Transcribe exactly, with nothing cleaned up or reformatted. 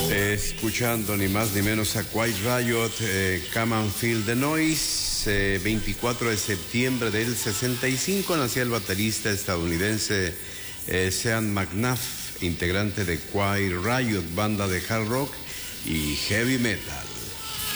Eh, escuchando ni más ni menos a Quiet Riot, eh, Come and Feel the Noise. Eh, veinticuatro de septiembre del sesenta y cinco nació el baterista estadounidense eh, Sean McNabb, integrante de Quiet Riot, banda de hard rock y heavy metal.